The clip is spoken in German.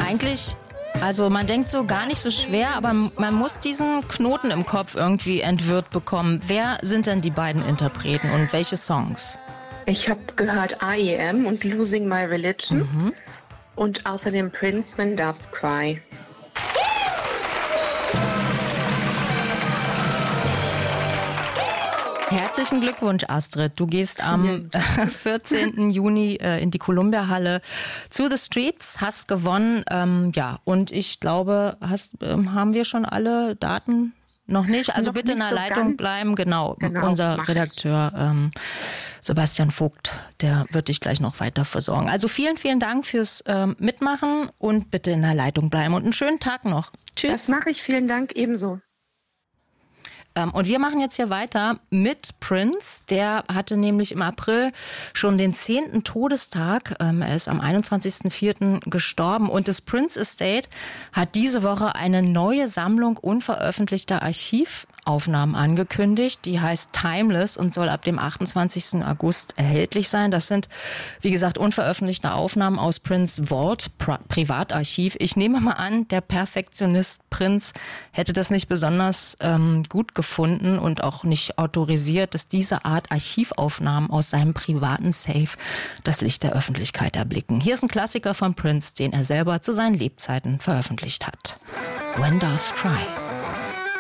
Eigentlich, also man denkt so gar nicht so schwer, aber man muss diesen Knoten im Kopf irgendwie entwirrt bekommen. Wer sind denn die beiden Interpreten und welche Songs? Ich habe gehört R.E.M. und Losing My Religion und außerdem Prince, When Doves Cry. Herzlichen Glückwunsch, Astrid. Du gehst am 14. Juni in die Columbia-Halle zu The Streets, hast gewonnen. Und ich glaube, haben wir schon alle Daten? Noch nicht? Also noch bitte in der Leitung bleiben. Genau, unser Redakteur Sebastian Vogt, der wird dich gleich noch weiter versorgen. Also vielen, vielen Dank fürs Mitmachen und bitte in der Leitung bleiben und einen schönen Tag noch. Tschüss. Das mache ich, vielen Dank, ebenso. Und wir machen jetzt hier weiter mit Prince. Der hatte nämlich im April schon den 10. Todestag. Er ist am 21.04. gestorben. Und das Prince Estate hat diese Woche eine neue Sammlung unveröffentlichter Archivaufnahmen angekündigt. Die heißt Timeless und soll ab dem 28. August erhältlich sein. Das sind, wie gesagt, unveröffentlichte Aufnahmen aus Prince Vault, Privatarchiv. Ich nehme mal an, der Perfektionist Prince hätte das nicht besonders gut gefunden und auch nicht autorisiert, dass diese Art Archivaufnahmen aus seinem privaten Safe das Licht der Öffentlichkeit erblicken. Hier ist ein Klassiker von Prince, den er selber zu seinen Lebzeiten veröffentlicht hat. When Doves Cry.